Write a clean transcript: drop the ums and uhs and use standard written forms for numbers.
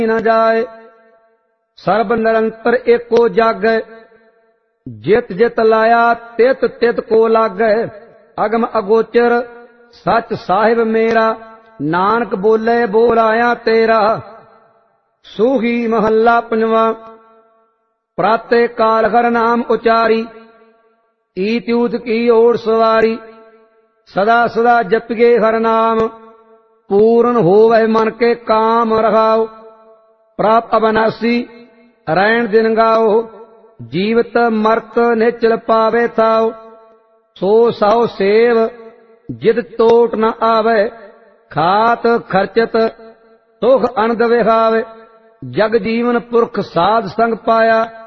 न जाए। सर्ब निरंतर एको जागै, जित जित लाया तित तित को लागै। अगम अगोचर सच साहिब मेरा, नानक बोले बोल आया तेरा। सूही महला पंजवा। प्राते काल हर नाम उचारी, ईत ऊत की ओर सवारी। सदा सदा जपिए हर नाम, पूर्ण होवै मन के काम रहाओ। प्राप अविनाशी रैन दिन गाओ, जीवत मरत निचल पावे थाओ। सो साओ सेव जिद टोट न आवे, खात खर्चत सुख अनंद विहावे। जग जीवन पुरख साध संग पाया,